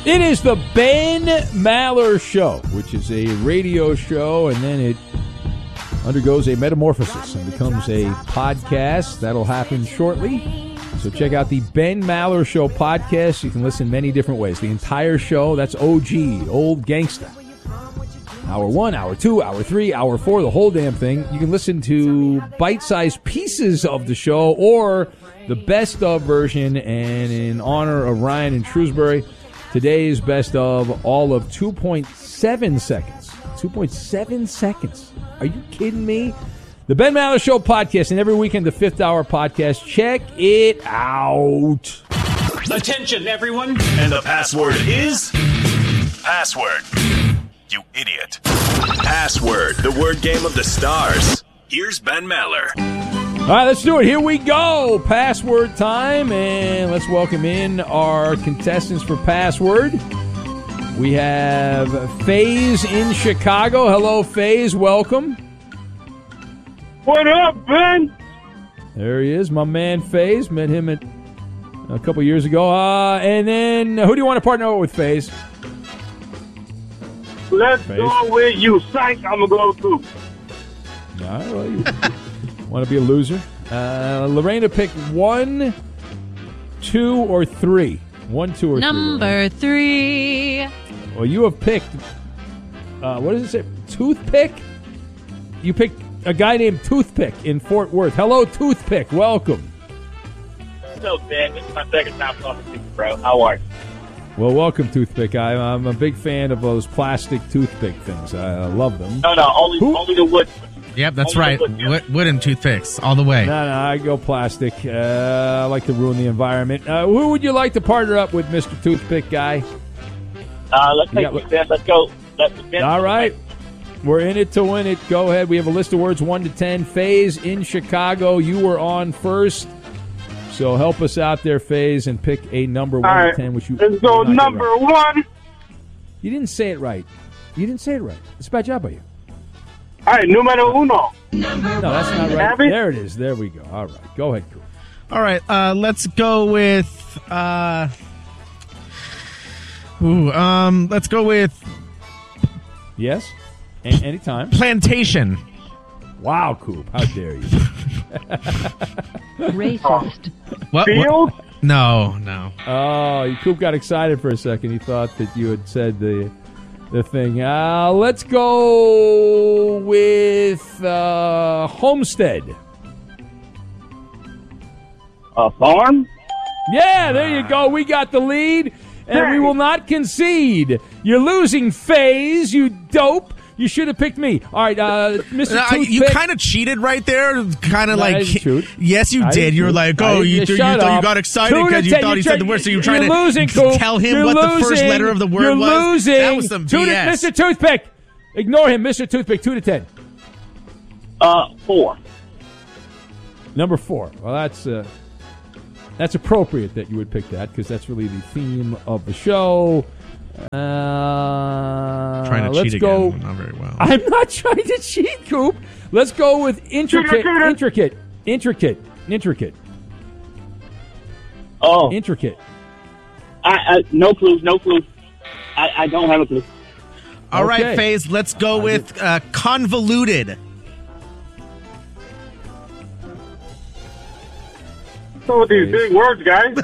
It is the Ben Maller Show, which is a radio show, and then it undergoes a metamorphosis and becomes a podcast. That'll happen shortly. So check out the Ben Maller Show podcast. You can listen many different ways. The entire show, that's OG, Old Gangsta. Hour 1, Hour 2, Hour 3, Hour 4, the whole damn thing. You can listen to bite-sized pieces of the show or the best of version, and in honor of Ryan and Shrewsbury, today's best of all of 2.7 seconds. 2.7 seconds. Are you kidding me? The Ben Maller Show podcast, and every weekend the Fifth Hour podcast. Check it out. Attention, everyone. And the password is... Password. You idiot. Password, the word game of the stars. Here's Ben Maller. All right, let's do it. Here we go. Password time, and let's welcome in our contestants for Password. We have FaZe in Chicago. Hello, FaZe. Welcome. What up, Ben? There he is, my man FaZe. Met him a couple years ago. And then, who do you want to partner with, FaZe? Let's go with you, Psych. I'm going to go with Coop. All right, well, you want to be a loser? Lorena, pick 1, 2, or 3. 1, 2, or 3. Number 3. Well, you have picked, what does it say? Toothpick? You picked a guy named Toothpick in Fort Worth. Hello, Toothpick. Welcome. What's up, Ben? This is my second time talking to you, bro. How are you? Well, welcome, Toothpick. I'm a big fan of those plastic toothpick things. I love them. No, only the wood. Yep, that's Only right. the Wooden toothpicks, all the way. No, I go plastic. I like to ruin the environment. Who would you like to partner up with, Mr. Toothpick guy? Let's take it, Ben. Let's go. All right. We're in it to win it. Go ahead. We have a list of words 1 to 10. FaZe in Chicago. You were on first. So help us out there, FaZe, and pick a number 1 to 10. Which you let's go number right. 1. You didn't say it right. It's a bad job by you. All right, numero uno. No, that's not right. There it is. There we go. All right. Go ahead, Coop. All right, let's go with... let's go with... Yes? Anytime. Plantation. Wow, Coop. How dare you? Racist. What? Field? No. Oh, Coop got excited for a second. He thought that you had said the thing. Let's go with Homestead. A farm? Yeah, there you go. We got the lead, and we will not concede. You're losing, FaZe, you dope. You should have picked me. All right, Mr. Toothpick. You kind of cheated right there. Kind of like, yes, you did. You were like, you got excited because you thought he said the word, so you were trying to tell him what the first letter of the word was. You're losing. That was some BS. Mr. Toothpick. Ignore him, Mr. Toothpick. 2 to 10. 4. Number 4. Well, that's appropriate that you would pick that because that's really the theme of the show. Trying to cheat again. Not very well. I'm not trying to cheat, Coop. Let's go with intricate. Oh. Intricate. No clue. I don't have a clue. All right, FaZe, let's go with convoluted. So with these big words, guys.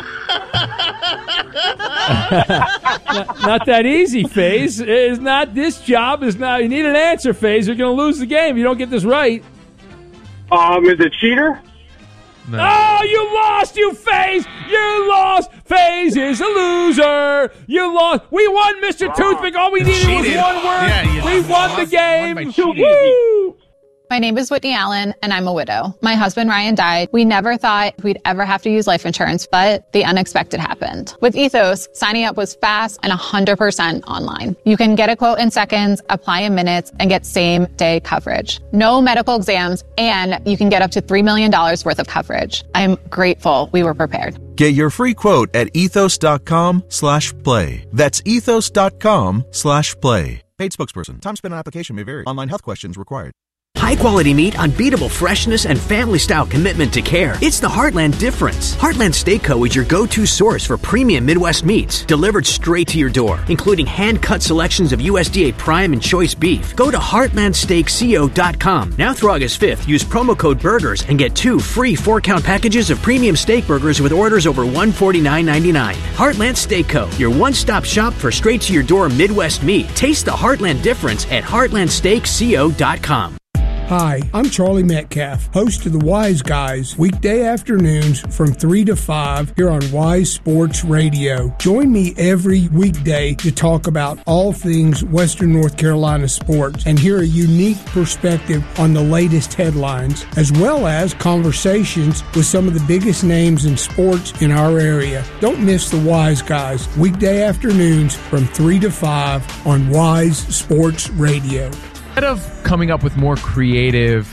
Not that easy, FaZe. It's not. This job is not. You need an answer, FaZe. You're going to lose the game if you don't get this right. Is it cheater? No. Oh, you lost, you FaZe. You lost. FaZe is a loser. You lost. We won, Mr. Toothpick. All we needed was one word. Yeah, we won the game. Woo! My name is Whitney Allen, and I'm a widow. My husband, Ryan, died. We never thought we'd ever have to use life insurance, but the unexpected happened. With Ethos, signing up was fast and 100% online. You can get a quote in seconds, apply in minutes, and get same-day coverage. No medical exams, and you can get up to $3 million worth of coverage. I'm grateful we were prepared. Get your free quote at ethos.com/play. That's ethos.com/play. Paid spokesperson. Time spent on application may vary. Online health questions required. High-quality meat, unbeatable freshness, and family-style commitment to care. It's the Heartland difference. Heartland Steak Co. is your go-to source for premium Midwest meats, delivered straight to your door, including hand-cut selections of USDA Prime and Choice beef. Go to heartlandsteakco.com. Now through August 5th, use promo code BURGERS and get 2 free 4-count packages of premium steak burgers with orders over $149.99. Heartland Steak Co., your one-stop shop for straight-to-your-door Midwest meat. Taste the Heartland difference at heartlandsteakco.com. Hi, I'm Charlie Metcalf, host of the Wise Guys, weekday afternoons from 3 to 5 here on Wise Sports Radio. Join me every weekday to talk about all things Western North Carolina sports and hear a unique perspective on the latest headlines, as well as conversations with some of the biggest names in sports in our area. Don't miss the Wise Guys, weekday afternoons from 3 to 5 on Wise Sports Radio. Instead of coming up with more creative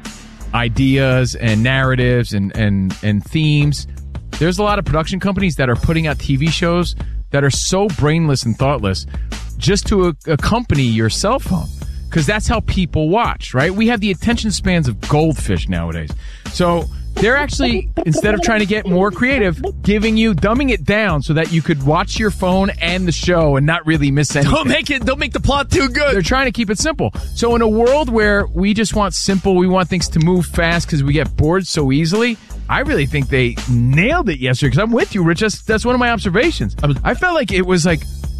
ideas and narratives and themes, there's a lot of production companies that are putting out TV shows that are so brainless and thoughtless just to accompany your cell phone, because that's how people watch, right? We have the attention spans of goldfish nowadays. So they're actually, instead of trying to get more creative, dumbing it down so that you could watch your phone and the show and not really miss anything. Don't make the plot too good. They're trying to keep it simple. So in a world where we just want simple, we want things to move fast because we get bored so easily, I really think they nailed it yesterday, because I'm with you, Rich. That's one of my observations. I felt like it was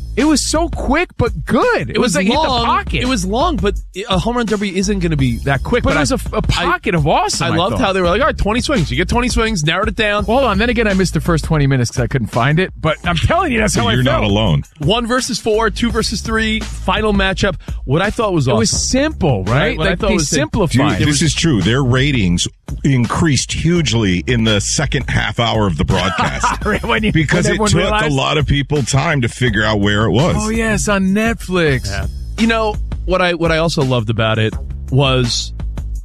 so quick but good. It was like long. Hit the pocket. It was long, but a home run derby isn't going to be that quick. But it was a pocket of awesome. I loved how they were like, all right, 20 swings. You get 20 swings, narrowed it down. Well, hold on. Then again, I missed the first 20 minutes because I couldn't find it. But I'm telling you, that's how I felt. You're not alone. 1 versus 4, 2 versus 3, final matchup. What I thought was awesome. It was simple, right? What I thought was simplified. Dude, this is true. Their ratings increased hugely in the second half hour of the broadcast because it took a lot of people time to figure out where it was. Oh, yes, on Netflix. Yeah. You know, what I also loved about it was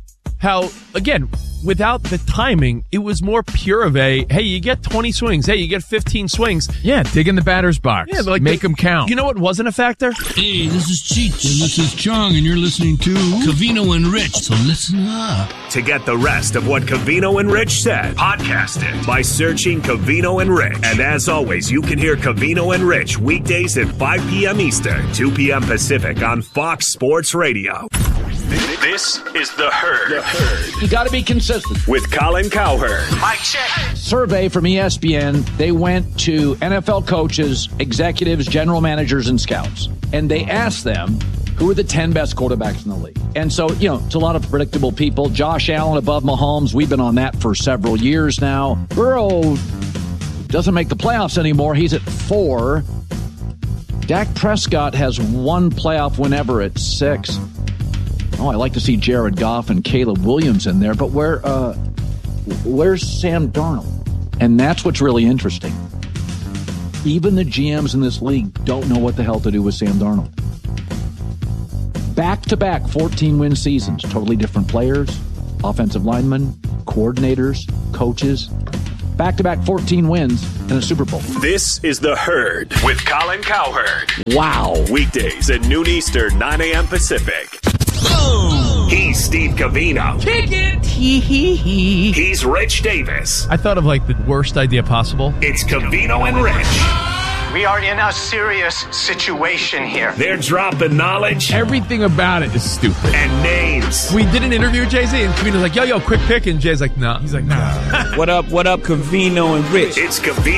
how, again, without the timing, it was more pure of a, hey, you get 20 swings. Hey, you get 15 swings. Yeah, dig in the batter's box. Yeah, like make them count. You know what wasn't a factor? Hey, this is Cheech, and this is Chong, and you're listening to Covino and Rich, so listen up. To get the rest of what Covino and Rich said, podcast it by searching Covino and Rich. And as always, you can hear Covino and Rich weekdays at 5 p.m. Eastern, 2 p.m. Pacific on Fox Sports Radio. This is The Herd. The Herd. You got to be consistent. With Colin Cowherd. Mike check. Survey from ESPN. They went to NFL coaches, executives, general managers, and scouts. And they asked them, who are the 10 best quarterbacks in the league? And so, it's a lot of predictable people. Josh Allen above Mahomes. We've been on that for several years now. Burrow doesn't make the playoffs anymore. He's at 4. Dak Prescott has 1 playoff win ever at 6. Oh, I like to see Jared Goff and Caleb Williams in there, but where's Sam Darnold? And that's what's really interesting. Even the GMs in this league don't know what the hell to do with Sam Darnold. Back-to-back 14-win seasons, totally different players, offensive linemen, coordinators, coaches. Back-to-back 14 wins and a Super Bowl. This is The Herd with Colin Cowherd. Wow. Weekdays at noon Eastern, 9 a.m. Pacific. He's Steve Covino. Kick it. He's Rich Davis. I thought of like the worst idea possible. It's Covino and Rich. We are in a serious situation here. They're dropping knowledge. Everything about it is stupid. And names. We did an interview with Jay-Z, and Covino's like, yo, quick pick. And Jay's like, nah. He's like, nah. What up, Covino and Rich? It's Covino